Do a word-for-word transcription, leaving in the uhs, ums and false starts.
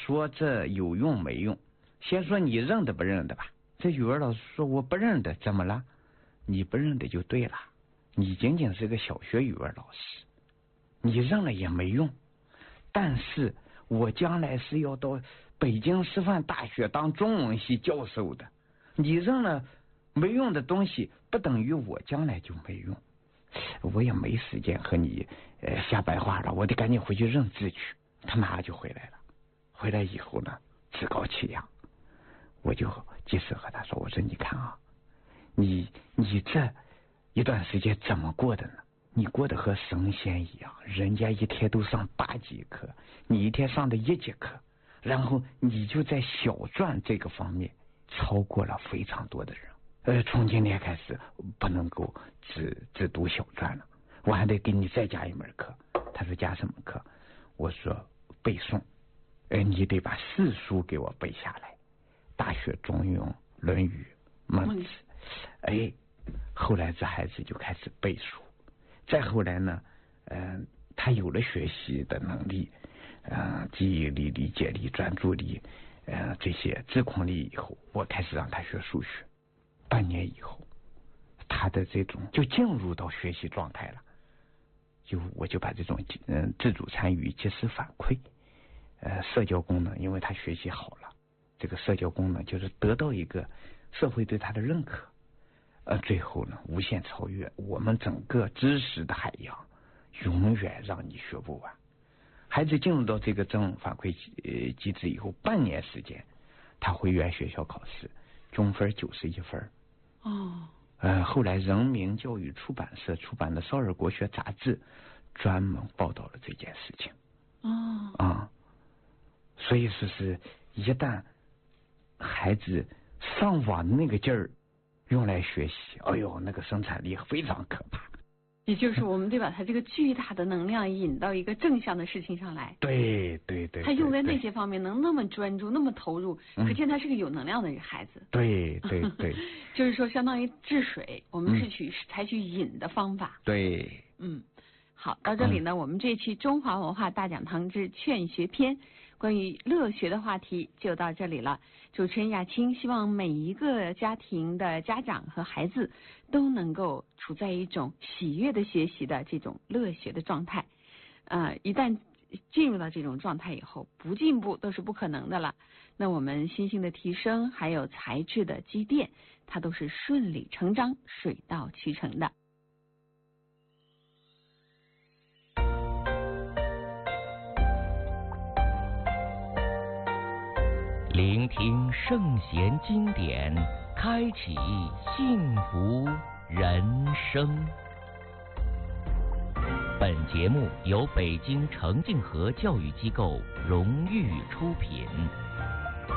说这有用没用，先说你认得不认得吧。这语文老师说我不认得，怎么了？你不认得就对了，你仅仅是个小学语文老师，你认了也没用。但是我将来是要到北京师范大学当中文系教授的，你认了没用的东西，不等于我将来就没用。我也没时间和你呃瞎白话了，我得赶紧回去认字去。他马上就回来了，回来以后呢，趾高气扬，我就及时和他说，我说你看啊，你你这一段时间怎么过的呢？你过得和神仙一样，人家一天都上八节课，你一天上的一节课，然后你就在小篆这个方面超过了非常多的人。呃，从今天开始不能够只只读小篆了，我还得给你再加一门课。他说加什么课？我说背诵。呃，你得把四书给我背下来，大学、中庸、论语、孟子。哎，后来这孩子就开始背书。再后来呢，嗯、呃，他有了学习的能力，呃，记忆力、理解力、专注力，呃，这些自控力以后，我开始让他学数学。半年以后，他的这种就进入到学习状态了。就我就把这种嗯、呃、自主参与、及时反馈，呃，社交功能，因为他学习好了，这个社交功能就是得到一个社会对他的认可。呃，最后呢，无限超越我们整个知识的海洋，永远让你学不完。孩子进入到这个正反馈呃机制以后，半年时间，他回原学校考试，中分九十一分。 哦， 呃，后来人民教育出版社出版的《少儿国学杂志》专门报道了这件事情。 哦， 啊、嗯，所以说是一旦孩子上网那个劲儿用来学习，哎呦，那个生产力非常可怕。 也就是我们得把他这个巨大的能量引到一个正向的事情上来。 对对 对, 对， 他用在那些方面能那么专注，那么投入， 嗯、 可见他是个有能量的孩子。 对对对， 就是说，相当于治水，我们是取、嗯、采取引的方法。 对， 嗯，好，到这里呢，嗯、我们这期中华文化大讲堂之劝学篇关于乐学的话题就到这里了。主持人雅青希望每一个家庭的家长和孩子都能够处在一种喜悦的学习的这种乐学的状态。呃，一旦进入到这种状态以后，不进步都是不可能的了。那我们心性的提升，还有才智的积淀，它都是顺理成章、水到渠成的。 聆听圣贤经典，开启幸福人生。本节目由北京程静和教育机构荣誉出品。